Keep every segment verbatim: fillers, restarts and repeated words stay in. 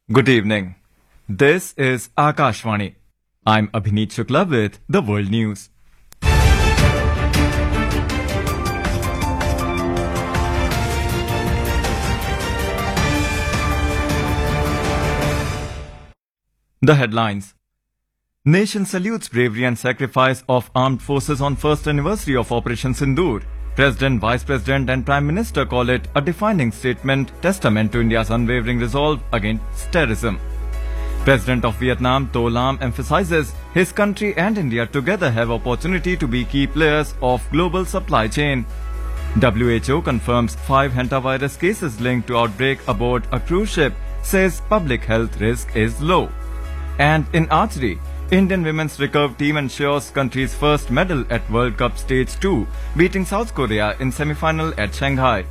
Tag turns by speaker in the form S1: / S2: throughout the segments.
S1: Good evening. This is Akashvani. I'm Abhineet Shukla with the World News. The headlines. Nation salutes bravery and sacrifice of armed forces on first anniversary of Operation Sindoor. President, Vice President and Prime Minister call it a defining statement, testament to India's unwavering resolve against terrorism. President of Vietnam, To Lam, emphasizes his country and India together have opportunity to be key players of global supply chain. W H O confirms five hantavirus cases linked to outbreak aboard a cruise ship, says public health risk is low. And in archery, Indian women's recurve team ensures country's first medal at World Cup Stage two, beating South Korea in semi-final at Shanghai.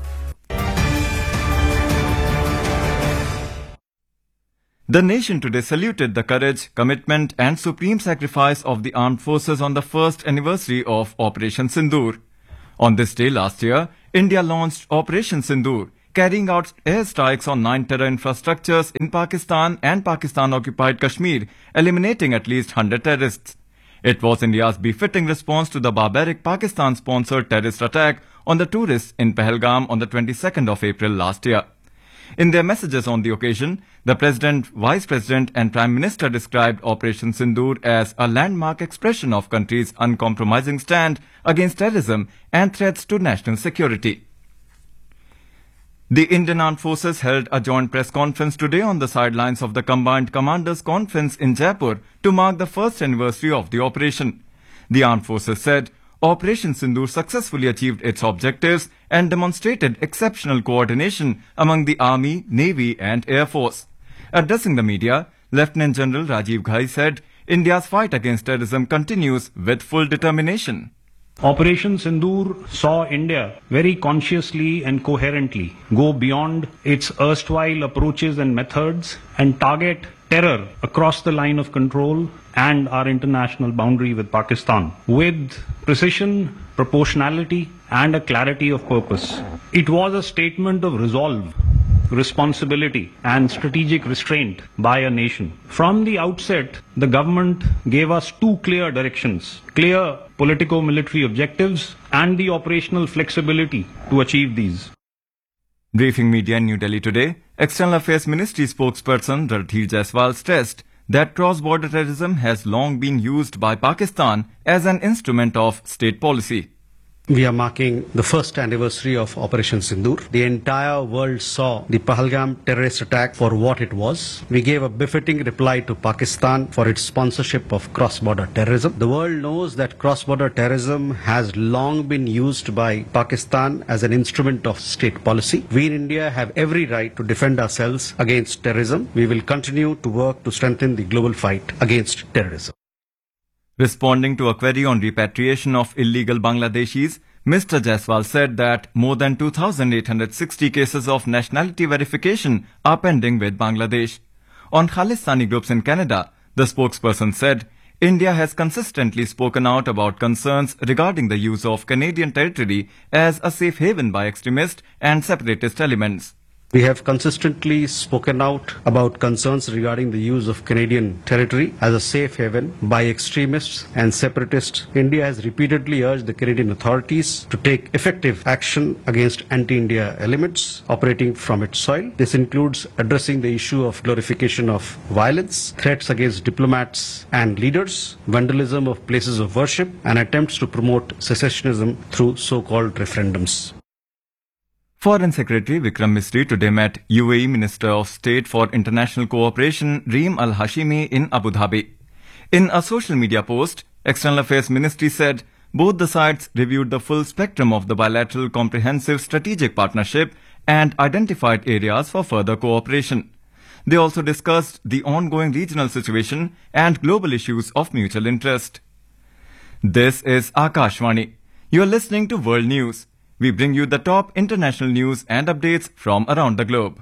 S1: The nation today saluted the courage, commitment and supreme sacrifice of the armed forces on the first anniversary of Operation Sindoor. On this day last year, India launched Operation Sindoor, carrying out airstrikes on nine terror infrastructures in Pakistan and Pakistan-occupied Kashmir, eliminating at least one hundred terrorists. It was India's befitting response to the barbaric Pakistan-sponsored terrorist attack on the tourists in Pahalgam on the twenty-second of April last year. In their messages on the occasion, the President, Vice President and Prime Minister described Operation Sindoor as a landmark expression of country's uncompromising stand against terrorism and threats to national security. The Indian Armed Forces held a joint press conference today on the sidelines of the Combined Commanders Conference in Jaipur to mark the first anniversary of the operation. The Armed Forces said Operation Sindoor successfully achieved its objectives and demonstrated exceptional coordination among the Army, Navy and Air Force. Addressing the media, Lieutenant General Rajiv Ghai said India's fight against terrorism continues with full determination.
S2: Operation Sindoor saw India very consciously and coherently go beyond its erstwhile approaches and methods and target terror across the line of control and our international boundary with Pakistan with precision, proportionality and a clarity of purpose. It was a statement of resolve, responsibility and strategic restraint by a nation. From the outset, the government gave us two clear directions, clear politico-military objectives and the operational flexibility to achieve these.
S1: Briefing media in New Delhi today, External Affairs Ministry spokesperson Randhir Jaiswal stressed that cross-border terrorism has long been used by Pakistan as an instrument of state policy.
S3: We are marking the first anniversary of Operation Sindoor. The entire world saw the Pahalgam terrorist attack for what it was. We gave a befitting reply to Pakistan for its sponsorship of cross-border terrorism. The world knows that cross-border terrorism has long been used by Pakistan as an instrument of state policy. We in India have every right to defend ourselves against terrorism. We will continue to work to strengthen the global fight against terrorism.
S1: Responding to a query on repatriation of illegal Bangladeshis, Mister Jaiswal said that more than two thousand eight hundred sixty cases of nationality verification are pending with Bangladesh. On Khalistani groups in Canada, the spokesperson said India has consistently spoken out about concerns regarding the use of Canadian territory as a safe haven by extremist and separatist elements.
S3: We have consistently spoken out about concerns regarding the use of Canadian territory as a safe haven by extremists and separatists. India has repeatedly urged the Canadian authorities to take effective action against anti-India elements operating from its soil. This includes addressing the issue of glorification of violence, threats against diplomats and leaders, vandalism of places of worship, and attempts to promote secessionism through so-called referendums.
S1: Foreign Secretary Vikram Misri today met U A E Minister of State for International Cooperation Reem Al Hashimi in Abu Dhabi. In a social media post, External Affairs Ministry said both the sides reviewed the full spectrum of the bilateral comprehensive strategic partnership and identified areas for further cooperation. They also discussed the ongoing regional situation and global issues of mutual interest. This is Akashvani. You are listening to World News. We bring you the top international news and updates from around the globe.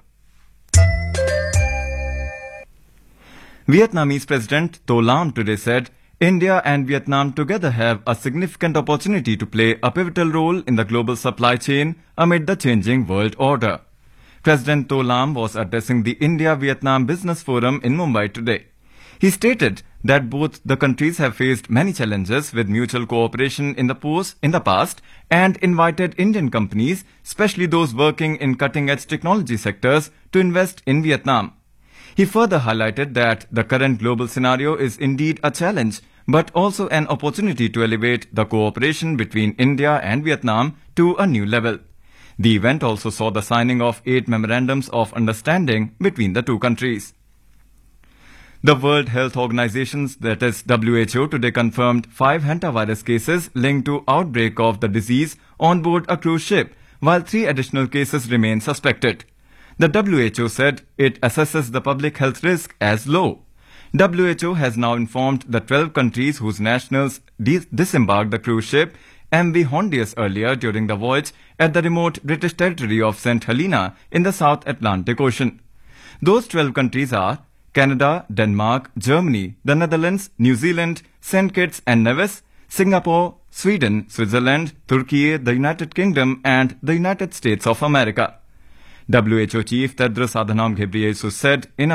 S1: Vietnamese President To Lam today said India and Vietnam together have a significant opportunity to play a pivotal role in the global supply chain amid the changing world order. President To Lam was addressing the India-Vietnam Business Forum in Mumbai today. He stated that both the countries have faced many challenges with mutual cooperation in the, post, in the past and invited Indian companies, especially those working in cutting-edge technology sectors, to invest in Vietnam. He further highlighted that the current global scenario is indeed a challenge, but also an opportunity to elevate the cooperation between India and Vietnam to a new level. The event also saw the signing of eight memorandums of understanding between the two countries. The World Health Organization, that is W H O, today confirmed five hantavirus cases linked to outbreak of the disease on board a cruise ship, while three additional cases remain suspected. The W H O said it assesses the public health risk as low. W H O has now informed the twelve countries whose nationals dis- disembarked the cruise ship M V Hondius earlier during the voyage at the remote British territory of Saint Helena in the South Atlantic Ocean. Those twelve countries are Canada, Denmark, Germany, the Netherlands, New Zealand, Saint Kitts and Nevis, Singapore, Sweden, Switzerland, Turkey, the United Kingdom and the United States of America. W H O Chief Tedros Adhanom Ghebreyesus said in a